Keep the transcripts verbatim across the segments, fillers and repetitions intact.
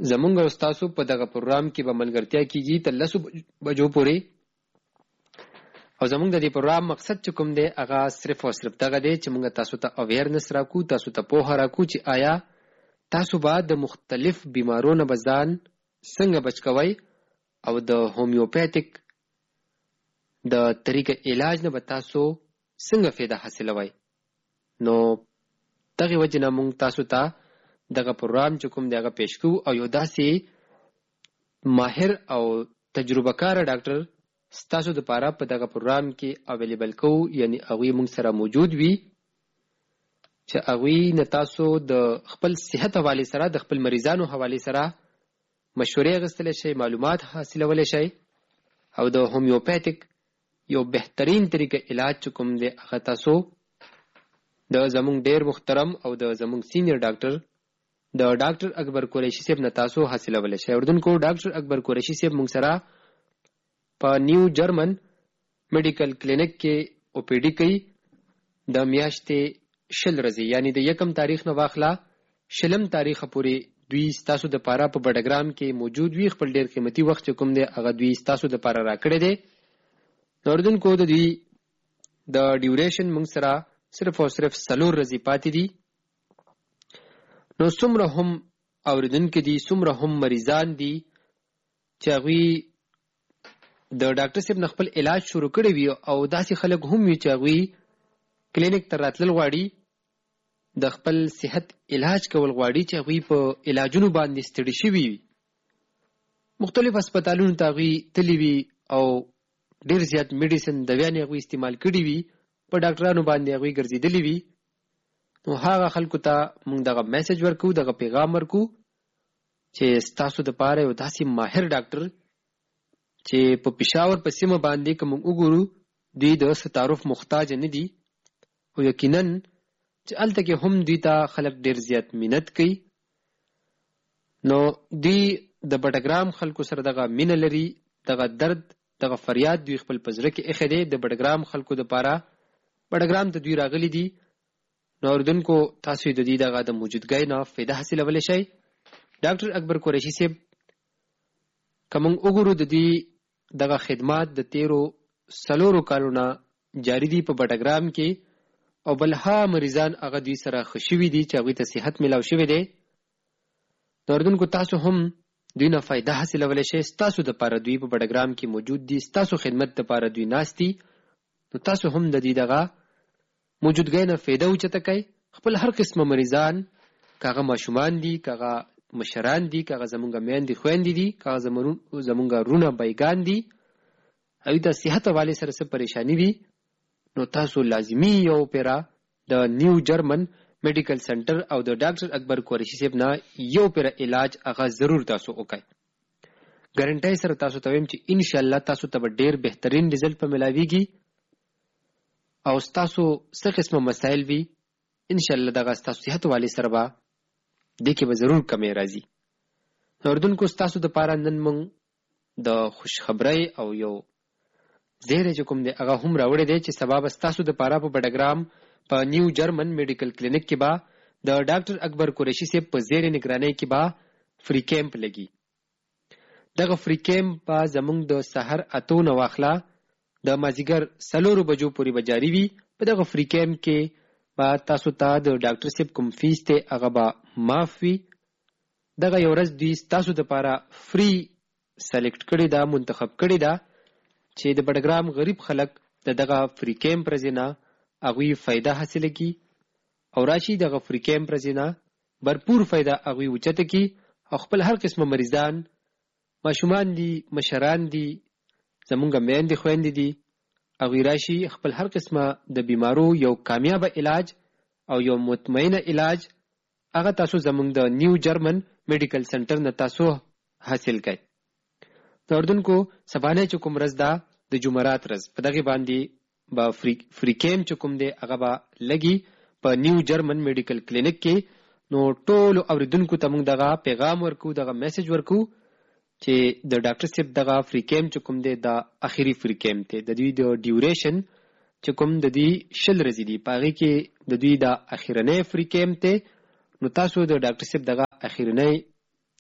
زمونږ او تاسو په دغه پروګرام کې به ملګرتیا کیږي تر لسو بجو پورې. او زمونږ د دې پروګرام مقصد چې کوم دی هغه صرف او صرف دغه دی چې موږ تاسو ته اویرنس راکو، تاسو ته پوهه راکو چې آیا تاسو به د مختلف بیمارونو به ځان څنګه بچ کوئ او د هومیوپیتیک د طریقه علاج نه به تاسو څنګه فایده حاصلوئ. نو دغه وجه نه موږ تاسو ته دغه پروګرام چې کوم دی هغه پیش کوو او یو داسې ماهر او تجربه کار ډاکټر ستاسو د پاره په دغه پروګرام کې اویلیبل کوو، یعنی هغوی موږ سره موجود وي چې هغوی نه تاسو د خپل صحت حوالې سره د خپل مریضانو حوالې سره مشورې اخیستلی شئ، معلومات حاصلولی شئ او د هومیوپیتیک یو بهترین طریقه علاج چې کوم دی هغه تاسو د زمونږ ډیر محترم او د زمونږ سینیر ډاکټر د ډاکټر اکبر قریشي صاحب نه تاسو حاصلولی شئ. اردوونکو ډاکټر اکبر قریشي صاحب موږ سره په نیو جرمن میډیکل کلینک کې او پی ډي کوي د میاشتې شل ورځې، یعنی د یکم تاریخ نه واخله شلم تاریخ پورې دوی ستاسو د پاره په بډګرام کې موجود وي. خپل ډیر قیمتي وخت چې کوم دی هغه دوی ستاسو د پاره راکړی دی. اردوونکو د دوی د ډیوریشن موږ سره صرف او صرف څلور ورځې پاتې دي. نو څومره هم اوریدونکي دي، څومره هم مریضان دي چې هغوی د ډاکټر صاحب نه خپل علاج شروع کړی وي او داسې خلک هم وي چې هغوی کلینیک ته راتلل غواړي، د خپل صحت علاج کول غواړي چې هغوی په علاجونو باندې ستړي شوي وي. مختلف هسپتالونو ته هغوی تللي وي او ډېر زیات میډیسن دویانې هغوی استعمال کړي وي، په ډاکټرانو باندې هغوی ګرځېدلي وي. نو هغه خلکو ته موږ دغه میسج ورکو، دغه پیغام ورکو چې ستاسو دپاره یو داسې ماهر ډاکټر چې په پېښور په سیمه باندې که موږ وګورو دوی د څه تعارف محتاج نه دي او یقینا چې هلته کې هم دوی ته خلک ډېر زیات مینت کوي. نو دوی د بډګرام خلکو سره دغه مینه لري، دغه درد دغه فریاد دوی خپل په زړه کې ایښی دی. د بډګرام خلکو دپاره بډګرام ته دوی راغلي دي. نو اردوونکو تاسو د دوی دغه د موجودګۍ نه فایده حاصلولی شئ. ډاکټر اکبر قریشي صاحب که موږ وګورو د دوی دغه خدمات د تیرو څلورو کالو نه جاري دي په بډګرام کې او بلها مریضان هغه دوی سره ښه شوي دي چې هغوی ته صحت میلاو شوی دی. نو اردوونکو تاسو هم دوی نه فایده حاصلولی شئ. ستاسو دپاره دوی په بډګرام کې موجود دي، ستاسو خدمت دپاره دوی ناست دي. نو تاسو هم د دوی دغه موجودګۍ نه فایده اوچته کوئ. خپل هر قسمه مریضان که هغه ماشومان دي، که هغه مشران دي، که هغه زمونږ میندې خویندې دي، که هغه زمونږ رونه بیګان دي، هغوی ته صحت حوالې سره څه پریشاني وي، نو تاسو لازمي یو پیره د نیو جرمن میډیکل سنټر او د ډاکټر اکبر قریشي صاحب نه یو پیره علاج هغه ضرور تاسو وکړئ. ګارنټۍ سره تاسو ته وایم چې انشاءالله تاسو ته به ډېر بهترین رزلټ په میلاویږي او ستاسو څه قسمه مسایل وي انشاءالله دغه ستاسو صحت والي سره به دې کې به ضرور کمی راځي. اردوونکو ستاسو دپاره نن موږ د خوشخبرۍ او یو زیری چې کوم دی هغه هم راوړی دی چې سبا به ستاسو دپاره په بډګرام په نیو جرمن میډیکل کلینک کې به د ډاکټر اکبر قریشي صاحب په زیر نگرانۍ کې به فری کیمپ لګي. دغه فری کیمپ به زموږ د سحر اتو نه واخله د مازدیګر څلورو بجو پورې به جاري وي. په دغه فری کیمپ کې به تاسو ته د ډاکټر صاحب کوم فیس دی هغه به معاف وي. دغه یو ورځ دوی ستاسو دپاره فری سلیکټ کړې ده، منتخب کړې ده چې د بډګرام غریب خلک د دغه فری کیمپ ورځې نه هغوی فایده حاصله کړي او راشي دغه فری کیمپ ورځې نه برپور فایده هغوی اوچته کړي او خپل هر قسمه مریضان، ماشومان دي، مشران دي، زمونږ میندې خویندې دي، هغوی راشي خپل هر قسمه د بیمارو یو کامیابه علاج او یو مطمئنه علاج هغه تاسو زمونږ د نیو جرمن میډیکل سنټر نه تاسو حاصل کړئ. د اردوونکو سبانه چې کوم ورځ ده د جمعرات ورځ په دغې باندې به فری, فری کیمپ چې کوم دی هغه به لګي په نیو جرمن میډیکل کلینک کې. نو ټولو اوریدونکو ته موږ دغه پیغام ورکو، دغه میسج ورکو چې د ډاکټر صاحب دغه فری کیمپ چې کوم دی دا اخري فری کیمپ دی. د دوی د ډیوریشن چې کوم د دوی شل ورځې دي په هغې کې د دوی دا اخرنی فری کیمپ دی. نو تاسو د ډاکټر صاحب دغه اخرنی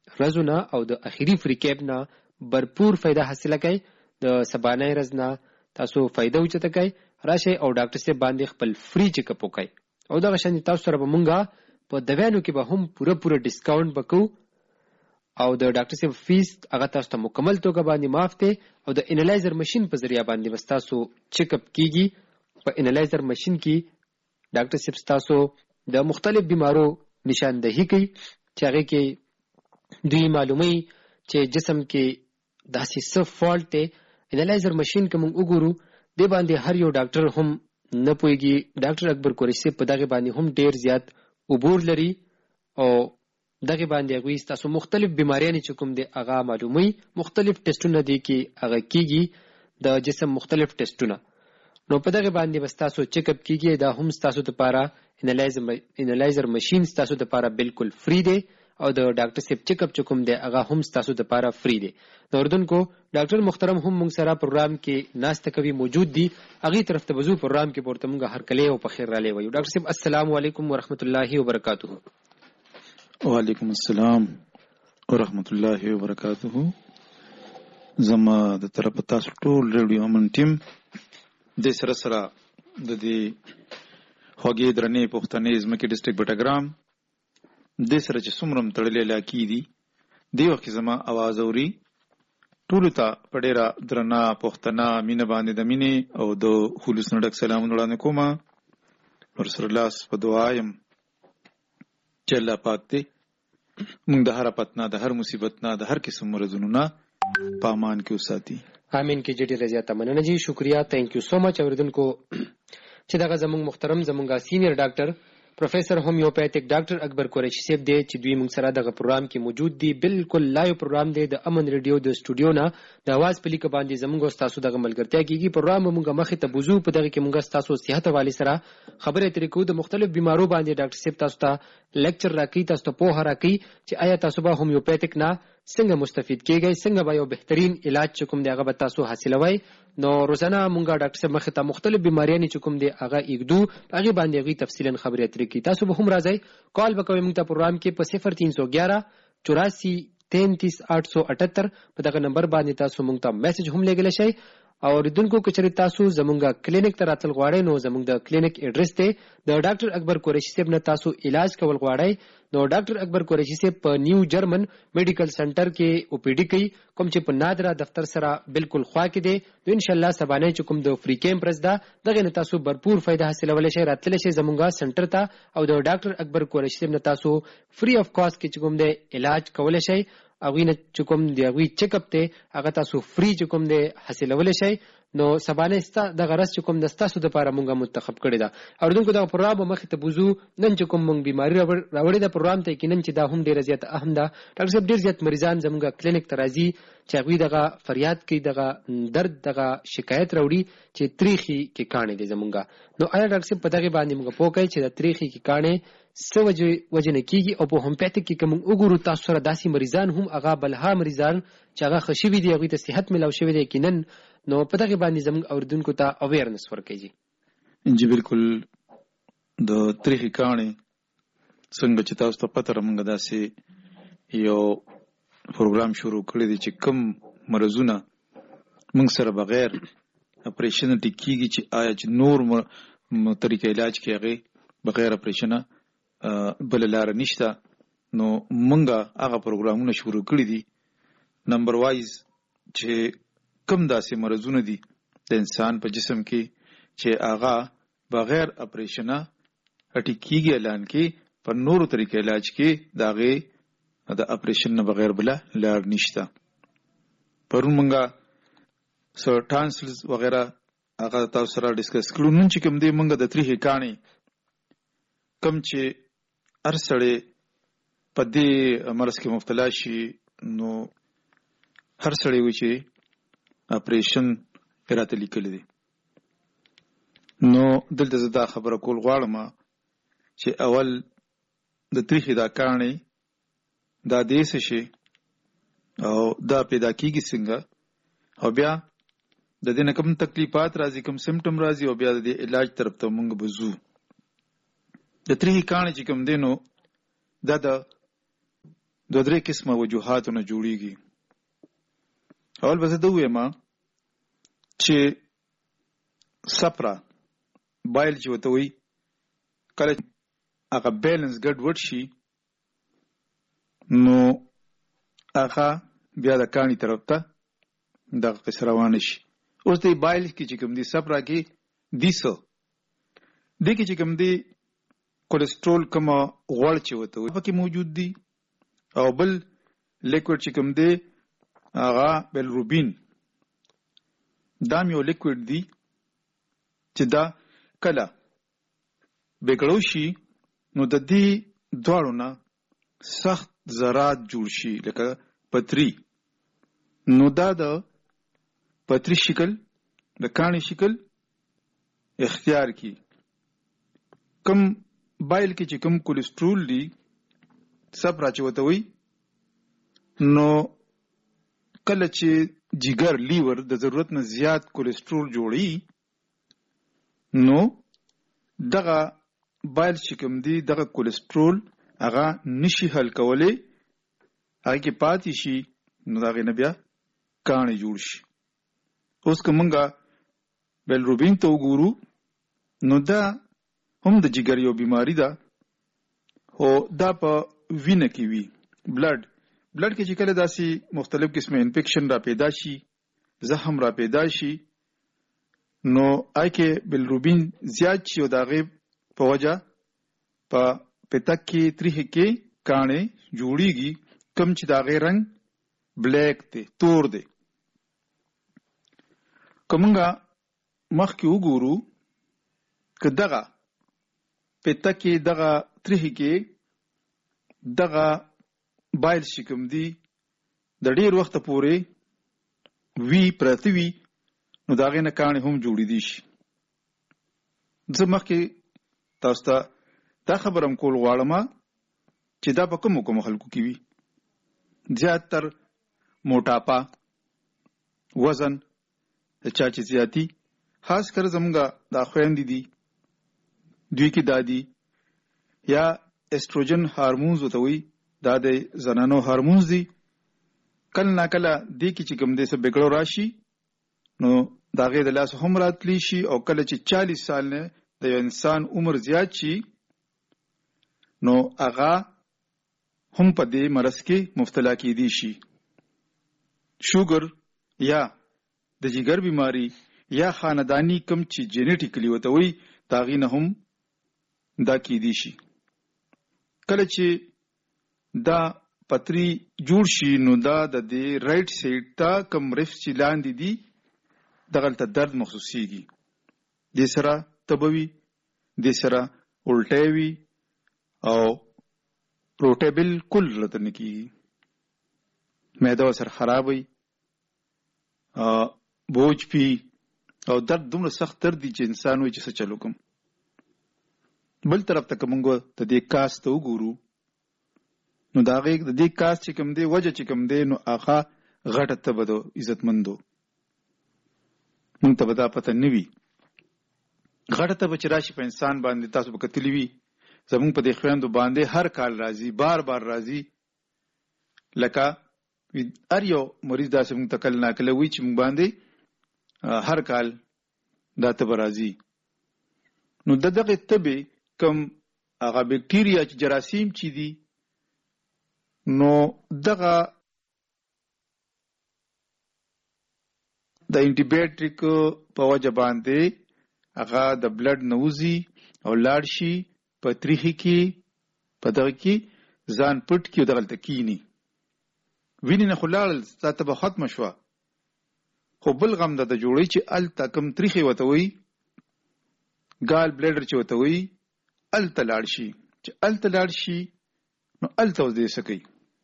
رزو نه او د اخیری فری کیپ نه برپور فائدہ حاصله کړئ. د سبانه رز نه تاسو فائدہ اوچته کړئ. راشه او ډاکټر صاحب باندې خپل فری چیک اپ وکړئ. او دا غشن تاسو سره به مونږه په دویانو کې به هم پوره پوره ډیسکاونټ وکړو او د ډاکټر صاحب فیس هغه تاسو ته مکمل توګه باندې معاف دی او د انالایزر ماشين په ذریعہ باندې وستاسو چیک اپ کیږي. په انالایزر ماشين کې ډاکټر صاحب تاسو د مختلف بیمارو نشاندهي کوي چې هغه کې دوی معلومي چې جسم کې داسې څه فالټ دی. انالایزر ماشين کوم وګورو دی باندې هر یو ډاکټر هم نه پويږي. ډاکټر اکبر قریشی په دغه باندې هم ډیر زیات عبور لري او دغه باندې غوي تاسو مختلف بیماریاں چې کوم دي هغه معلومي. مختلف ټیسټونه دي کې هغه کیږي د جسم مختلف ټیسټونه. نو په دغه باندې وستاسو چیک اپ کیږي. دا هم تاسو لپاره انالایزر انالایزر ماشين تاسو لپاره بالکل فری دی او د ډاکټر صاحب چیک اپ چې کوم دی هغه هم تاسو لپاره فری دی. د اردن کو ډاکټر محترم هم موږ سره پروګرام کې ناشته کوي موجود دي. هغه طرف ته وزو پروګرام کې پورته موږ هر کله او په خیر را لې وایو. ډاکټر صاحب السلام علیکم ورحمت الله وبرکاتہ. وعلیکم السلام ورحمت الله وبرکاتہ. زما د طرف تاسو ټول ریډیو من ټیم د سره سره د دې هوګي درنې پښتنې زمکه ډیسټریکټ بټګرام د سره چې څومره تړلې لاکی دي دی وخت زما आवाज اوري ټول ته پډېرا درنا پښتنا مینه باندې د مینې او د خلوص نډک سلام وړاندې کوم. رسول الله په دعایم چې الله پاک دې موږ د هر پتنا د هر مصیبت نه د هر قسم مرزونو نه پامان کې وساتي. امين کې جډي رضایت مننه جی شکریا. تھینک یو سو مچ. اوریدونکو چې دغه زموږ محترم زموږه سینیئر ډاکټر پروفیسر هومیوپیتھک ډاکټر اکبر قریشی صاحب دی چې دوی موږ سره دغه پروګرام کې موجود دي. بالکل لایو پروګرام دی د امن ریډیو د سټوډیو نه د आवाज په لیک باندې زموږ تاسو دغه ملګرتیا کیږي. پروګرام موږ مخه ته بوزو په دغه کې موږ تاسو صحت حواله سره خبرې اترې کوو. د مختلف بیمارو باندې ډاکټر صاحب تاسو ته لیکچر راکړي تاسو ته په هر راکړي چې آیا تاسو به هومیوپیتھک نه څنګه مستفید کیږئ څنګه به یو بهترین علاج کوم دی هغه به تاسو حاصلوي. نو روزانه مونږه ډاکټر صاحب مخه ته مختلف بیماریاں چې کوم دی هغه یګدو هغه باندې غي تفصیلا خبرې اترې کی. تاسو به هم راځي کال وکوي مونږ ته پروګرام کې په صفر تین سو گیارہ چوراسی تینتیس آٹھ سو اٹھتر په دغه نمبر باندې تاسو مونږ ته میسج هم لګل شي. او ردونکو کچري تاسو زمونږه کلینیک ته راتل غواړئ نو زمونږ د کلینیک ایډریس ته د ډاکټر اکبر قریشی صاحب نه تاسو علاج کول غواړئ نو ډاکټر اکبر قریشی صاحب په نیو جرمن میډیکل سنټر کې او پی ډی کوي کوم چې په نادره دفتر سره بالکل خوا کې دی. نو ان شاء الله سبانه چې کوم د فری کیمپ رسدا دغه نه تاسو भरपूर فائدہ حاصلولای شئ. راتل شئ زمونږه سنټر ته او د ډاکټر اکبر قریشی صاحب نه تاسو فری اف کاست کې کوم دی علاج کولای شئ. اغوی نه چکم دی اغوی چیک اپ ته هغه تاسو فری چکم دی حاصلولای شئ. نو سبانه ستا د غرض چکم د تاسو د لپاره مونږه منتخب کړی دا. اوردونکو دا پروګرام مخ ته بوزو نن چکم مونږ بیماری راوړی دا پروګرام ته کې نن چې دا هم ډیر زیات اهم ده. ډاکټر صاحب ډیر زیات مریضان زمونږه کلینیک ته راځي چې هغه دغه فریاد کوي دغه درد دغه شکایت راوړي چې تریخي کې کانې دي زمونږه. نو آیا ډاکټر صاحب په دغه باندې موږ پوښتنه چې د تریخي کې کانې سوجه وجنه کیږي او په هم پته کې کوم وګورو تاسو سره داسي مریضان هم هغه بلها مریضان چې هغه خشوي دي هغه ته صحت ملو شوی دی کینن نو په دغه باندې زموږ اوردونکو ته اویرنس ورکړي. جی بالکل د تریخي کانې څنګه چې تاسو ته پته رمنګ داسي یو پروګرام شروع کړی دی چې کم مرزونه موږ سره بغیر اپریشن ټیکيږي چې آیا چې نور طریقې علاج کیږي بغیر اپریشن بل لار نشته. نو مونږه هغه پروګرامونه شروع کړی دي نمبر وایز چې کم داسې مرزونه دي د انسان په جسم کې چې هغه بغیر اپریشن اټیکيږي اعلان کې پر نورو طریقې علاج کې داغه د اپریشن نه بغیر بل لار نشته. پرون مونږه سو ټانسلز وغیرہ هغه تاسو سره ډیسکس کړو. نن چې کوم دی مونږه د تریخي کانې کم چې ارسړې په دې مرز کې مبتلا شي نو هر سړی و چې اپریشن پراته لیکل دي. نو دلته زدا خبره کول غواړم چې اول د تریخي دا کانې دا دیس شي او دا پیدا کیږي څنګه او بیا د دې نه کوم تکلیفات راځي کوم سمټم راځي او بیا د علاج طرف ته مونږ بزو. د تریخي کانې چې کوم دینو دا د دوه درې قسمه وجوهاتونه جوړیږي. اول به زه ده ووایم چې سپرا بایل چې ورته وایي کله هغه بیلنس ګډوډ شي نو هغه بیا د کاڼي طرف ته دغه قصه روانه شي. اوس د بایل کې چې کوم دي سپرا کې دي څه دې کې چې کوم دي کولیسټرول کومه غوړ چې ورته وایي پکې موجود دي او بل لیکوډ چې کوم دی هغه بیلروبین دا یو لیکوډ دی چې دا کله بګړو شي نو د دې دواړو نه سخت ذرات جوړ شي لکه پتری. نو دا د پتری شکل د کاڼي شکل اختیار کی. کم بایل کې چې کم کولیسټرول دی سب راچوته وي نو کله چې جګر لیور د ضرورت نه زیات کولیسټرول جوړي نو دغه بایل چې کوم دی دغه کولیسټرول هغه نشي حل کولی هغه کې پاتې شي نو دغه نه بیا کاڼي جوړ شي. اوس که مونږه بیلروبین ته وګورو نو دا هم د جګر یو بیماری ده او دا په وینه کې وي بلډ بلډ کې چې کله داسې مختلف قسمه انفیکشن را پیدا شي زخم را پیدا شي نو آی کې بیلروبین زیات شي او د هغې په وجه په پتک کې تریخې کې کاڼې جوړیږي کوم چې د هغې رنګ بلیک دی تور دی. که مونږه مخکې وګورو که دغه پتک کې دغه تریخې کې دغه بایل چې کوم دی د ډېر وخته پورې وی پراته وي نو د هغې نه کاڼې هم جوړېدی شي. زه مخکې تاسو ته دا خبره هم کول غواړم چې دا په کومو کومو خلکو کې وي. زیاتر موټاپا وزن د چا چې زیاتي خاص کر زمونږه دا خویندې دي دوی کې دا دي یا استروجن هارمونز ورته وایي دا د زنانو هارمونز دي. کله ناکله دې کې چې کوم دی څه بګړو راشي نو د هغې د لاسه هم راتلی شي او کله چې چالیس سال نه د یو انسان عمر زیات شي نو هغه هم په دې مرض کې مبتلا کېدی شي. شوګر یا د جګر بیماری یا خاندانی کم چې جینیټیکلی ورته وایي د هغې نه هم دا کېدی شي. کله چې دا پتری جوړ شي نو دا د دې رائټ سایډ ته کم رفس چې لاندې دي دغلته درد محسوسیږي. دې سره تبه وي دې سره الټی وي او روټی بالکل رته نه کېږي. معده ورسره خراب وي بوج پي او درد دومره سخت درد دي چې انسان وایي چې څه چل وکړم. بل طرف ته که مونږ د دې کاس ته وګورو نو د هغې د دې کاس چې کوم دی وجه چې کوم دی نو هغه غټه تبه ده عزتمندو. مونږ ته به دا پته نه وي. غټه تبه چې راشي په انسان باندې تاسو به کتلي وي زمونږ په دې خویندو باندې هر کال راځي بار بار راځي. لکه هر یو مریض داسې مونږ ته کله ناکله وي چې مونږ باندې هر کال دا تبه راځي. نو د دغې تبې کوم هغه بکټیریا چې جراثیم چې دي نو دغه د انټي بایوټیک په وجه باندې هغه د بلډ نه وځي او لاړ شي په تریخي کې په دغه کې ځان پټ کړي او دغلته کښېني. وینې نه خو لاړل ستا تبه ختمه شوه خو بل غم ده د جوړی چې هلته کوم تریخې ورته وایي ګال بلیډر چې ورته وایي هلته لاړ شي. چې هلته لاړ شي نو هلته اوس دې څه کوي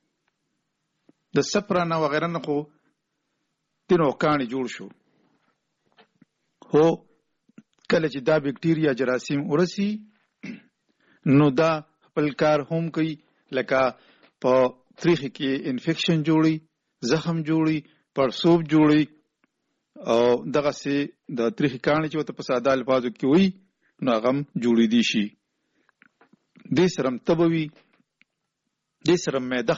د سپرا نه وغیره نه خو تینو کاڼي جوړ شو. خو کله چې دا بکټیریا جراثیم ورسي نو دا خپل کار هم کوي لکه په تریخي کې انفیکشن جوړي زخم جوړي پړسوب جوړي او دغسې د تریخي کاڼي چې ورته په ساده الفاظو کې وایي نو هغه هم جوړېدی شي. دې سره هم تبه وي دې سره معده